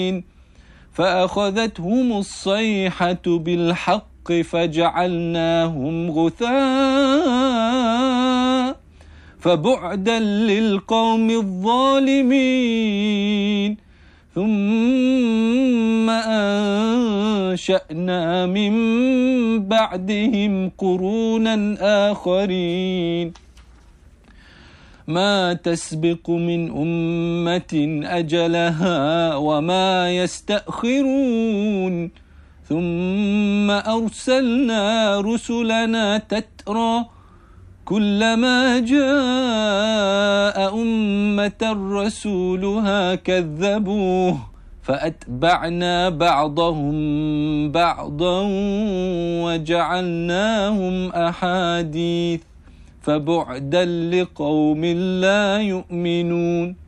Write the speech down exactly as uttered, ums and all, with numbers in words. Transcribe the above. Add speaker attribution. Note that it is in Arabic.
Speaker 1: فأخذتهم الصيحة بالحق فجعلناهم غثاء فبعدا للقوم الظالمين ثم أنشأنا من بعدهم قرونا آخرين ما تسبق من أمة أجلها وما يستأخرون ثم أرسلنا رسلنا تترى كلما جاء أمة رسولها كذبوه فأتبعنا بعضهم بعضا وجعلناهم أحاديث فبعدا لقوم لا يؤمنون